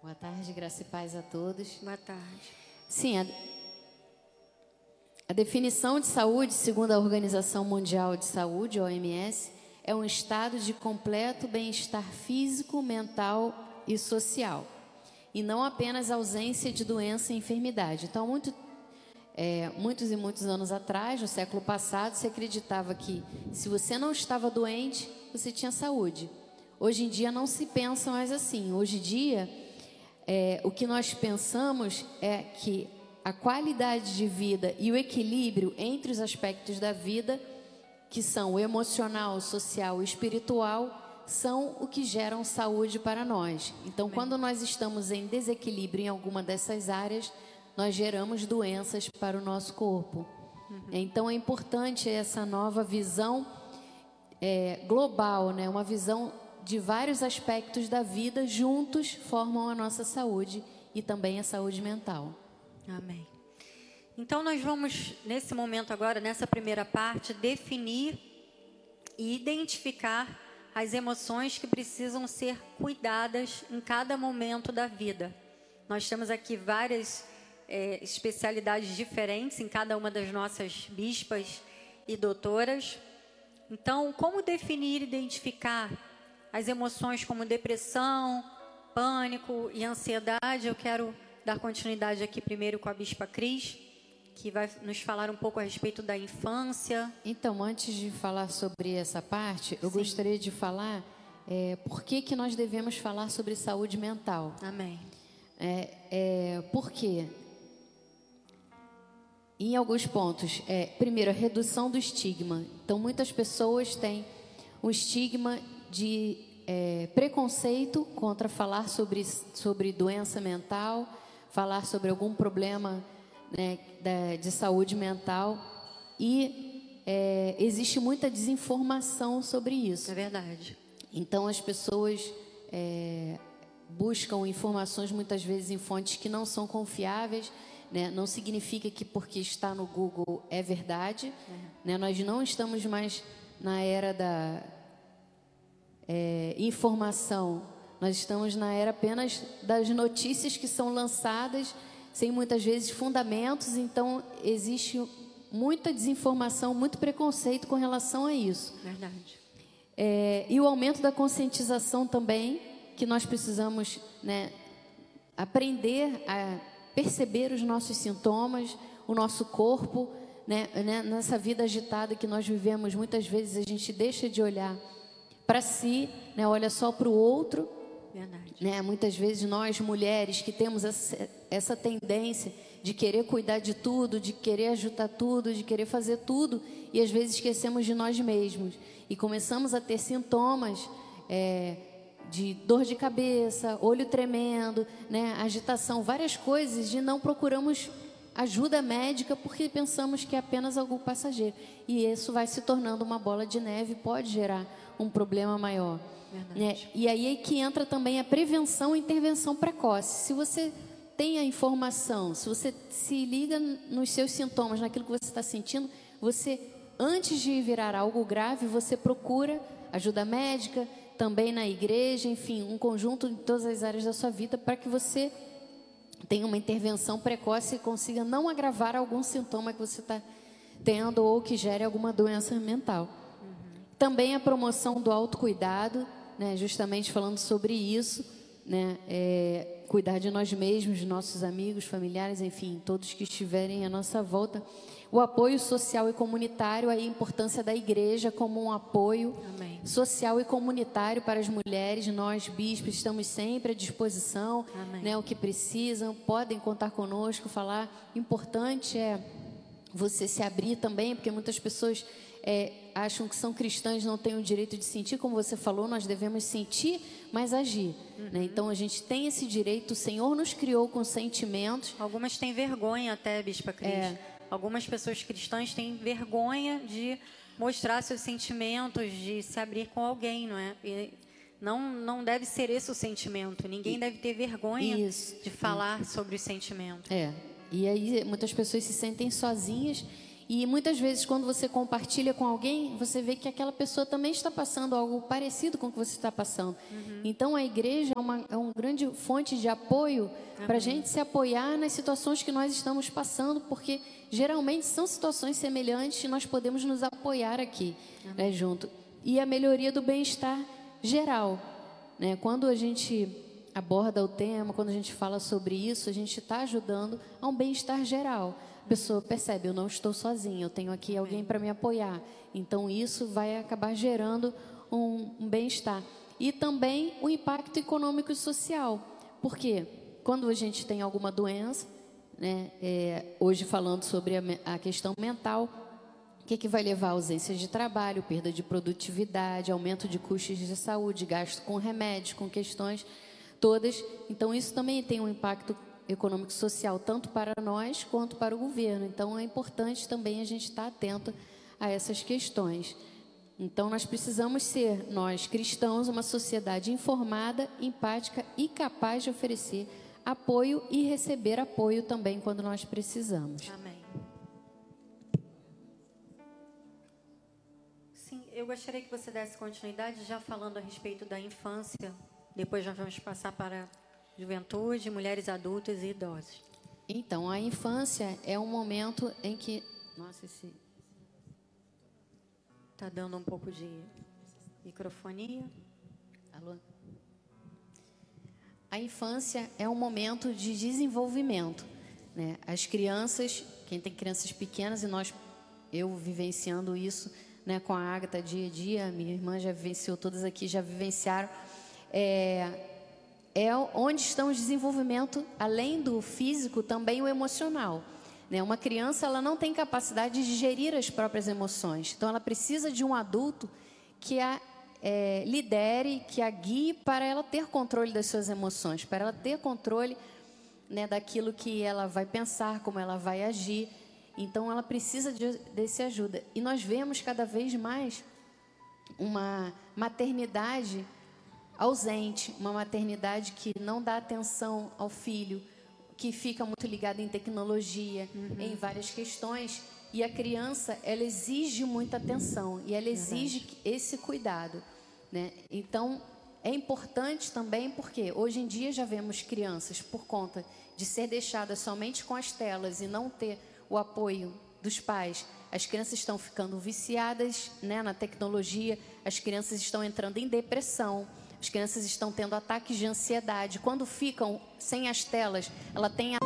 Boa tarde, graça e paz a todos. Boa tarde. Sim, a definição de saúde, segundo a Organização Mundial de Saúde, OMS, é um estado de completo bem-estar físico, mental e social, e não apenas ausência de doença e enfermidade. Então, muitos anos atrás, no século passado, se acreditava que se você não estava doente, você tinha saúde. Hoje em dia não se pensa mais assim. Hoje em dia, o que nós pensamos é que a qualidade de vida e o equilíbrio entre os aspectos da vida, que são o emocional, o social e o espiritual, são o que geram saúde para nós. Então, quando nós estamos em desequilíbrio em alguma dessas áreas, nós geramos doenças para o nosso corpo. Então, é importante essa nova visão global, né? Uma visão de vários aspectos da vida juntos formam a nossa saúde e também a saúde mental. Amém. Então nós vamos, nesse momento agora, nessa primeira parte, definir e identificar as emoções que precisam ser cuidadas em cada momento da vida. Nós temos aqui várias especialidades diferentes em cada uma das nossas bispas e doutoras. Então, como definir e identificar as emoções como depressão, pânico e ansiedade? Eu quero dar continuidade aqui primeiro com a Bispa Cris, que vai nos falar um pouco a respeito da infância. Então, antes de falar sobre essa parte, eu gostaria de falar por que nós devemos falar sobre saúde mental. Amém. Por quê? Em alguns pontos. Primeiro, a redução do estigma. Então, muitas pessoas têm um estigma de preconceito contra falar sobre doença mental, falar sobre algum problema, né, de saúde mental, e existe muita desinformação sobre isso. É verdade. Então as pessoas buscam informações muitas vezes em fontes que não são confiáveis, né? Não significa que porque está no Google é verdade, né? Nós não estamos mais na era da informação, nós estamos na era apenas das notícias que são lançadas sem muitas vezes fundamentos. Então existe muita desinformação, muito preconceito com relação a isso. Verdade. E o aumento da conscientização também, que nós precisamos, né, aprender a perceber os nossos sintomas, o nosso corpo, né, nessa vida agitada que nós vivemos. Muitas vezes a gente deixa de olhar para si, né, olha só para o outro. Verdade. Né? Muitas vezes nós, mulheres, que temos essa tendência de querer cuidar de tudo, de querer ajudar tudo, de querer fazer tudo, e às vezes esquecemos de nós mesmos e começamos a ter sintomas de dor de cabeça, olho tremendo, né? Agitação, várias coisas, e não procuramos ajuda médica porque pensamos que é apenas algo passageiro, e isso vai se tornando uma bola de neve, pode gerar um problema maior. Né? E aí é que entra também a prevenção e intervenção precoce. Se você tem a informação, se você se liga nos seus sintomas, naquilo que você está sentindo, você, antes de virar algo grave, você procura ajuda médica, também na igreja, enfim, um conjunto em todas as áreas da sua vida, para que você tenha uma intervenção precoce e consiga não agravar algum sintoma que você está tendo ou que gere alguma doença mental. Também a promoção do autocuidado, né, justamente falando sobre isso, né, cuidar de nós mesmos, de nossos amigos, familiares, enfim, todos que estiverem à nossa volta. O apoio social e comunitário, a importância da igreja como um apoio social e comunitário para as mulheres. Nós, bispos, estamos sempre à disposição, né, o que precisam, podem contar conosco, falar. Importante é você se abrir também, porque muitas pessoas acham que são cristãs, não têm o direito de sentir. Como você falou, nós devemos sentir, mas agir, né? Então a gente tem esse direito. O Senhor nos criou com sentimentos. Algumas têm vergonha até, Bispa Cris. Algumas pessoas cristãs têm vergonha de mostrar seus sentimentos, de se abrir com alguém, não é? E não deve ser esse o sentimento. Ninguém deve ter vergonha de falar sobre os sentimentos. E aí muitas pessoas se sentem sozinhas E muitas vezes, quando você compartilha com alguém, você vê que aquela pessoa também está passando algo parecido com o que você está passando. Então, a igreja é uma grande fonte de apoio para a gente se apoiar nas situações que nós estamos passando, porque geralmente são situações semelhantes e nós podemos nos apoiar aqui, né, junto. E a melhoria do bem-estar geral, né? Quando a gente aborda o tema, quando a gente fala sobre isso, a gente está ajudando a um bem-estar geral. A pessoa percebe, eu não estou sozinha, eu tenho aqui alguém para me apoiar. Então, isso vai acabar gerando um bem-estar. E também o impacto econômico e social. Porque quando a gente tem alguma doença, né, hoje falando sobre a questão mental, o que vai levar a ausência de trabalho, perda de produtividade, aumento de custos de saúde, gasto com remédios, com questões todas. Então, isso também tem um impacto econômico e social, tanto para nós quanto para o governo. Então, é importante também a gente estar atento a essas questões. Então, nós precisamos ser, nós cristãos, uma sociedade informada, empática e capaz de oferecer apoio e receber apoio também quando nós precisamos. Amém. Sim, eu gostaria que você desse continuidade já falando a respeito da infância. Depois nós vamos passar para juventude, mulheres adultas e idosos. Então, a infância é um momento em que... Nossa, esse... Está dando um pouco de microfonia. Alô? A infância é um momento de desenvolvimento, né? As crianças, quem tem crianças pequenas, e eu vivenciando isso, né, com a Agatha dia a dia, minha irmã já vivenciou, todas aqui já vivenciaram, onde está o desenvolvimento, além do físico, também o emocional, né? Uma criança, ela não tem capacidade de gerir as próprias emoções. Então, ela precisa de um adulto que a lidere, que a guie para ela ter controle das suas emoções, para ela ter controle, né, daquilo que ela vai pensar, como ela vai agir. Então, ela precisa desse ajuda. E nós vemos cada vez mais uma maternidade ausente, uma maternidade que não dá atenção ao filho, que fica muito ligada em tecnologia, em várias questões, e a criança, ela exige muita atenção e ela exige esse cuidado, né? Então, é importante também porque hoje em dia já vemos crianças, por conta de ser deixadas somente com as telas e não ter o apoio dos pais, as crianças estão ficando viciadas, né, na tecnologia, as crianças estão entrando em depressão, as crianças estão tendo ataques de ansiedade. Quando ficam sem as telas, ela tem